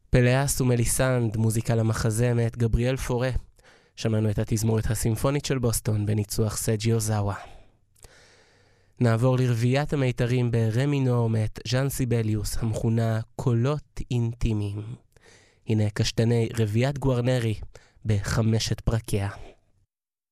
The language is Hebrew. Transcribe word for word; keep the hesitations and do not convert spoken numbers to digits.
פלאס ומליסנד, מוזיקה למחזה מאת גבריאל פורה. שמענו את התזמורת הסימפונית של בוסטון בניצוח סג'י אוזאווה. נעבור לרביית המיתרים ברמי מינור מאת ז'אן סיבליוס, המכונה קולות אינטימיים. הנה קשתני רביית גוארנרי בחמשת פרקיה.